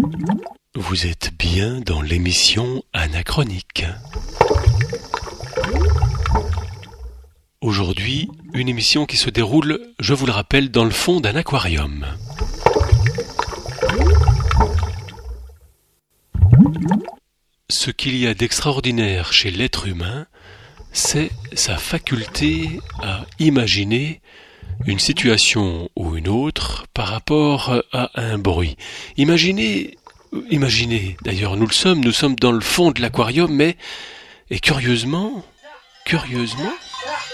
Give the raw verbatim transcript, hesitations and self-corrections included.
Vous êtes bien dans l'émission Anachronique. Aujourd'hui, une émission qui se déroule, je vous le rappelle, dans le fond d'un aquarium. Ce qu'il y a d'extraordinaire chez l'être humain, c'est sa faculté à imaginer une situation ou une autre par rapport à un bruit. Imaginez, imaginez, d'ailleurs nous le sommes, nous sommes dans le fond de l'aquarium, mais, et curieusement, curieusement,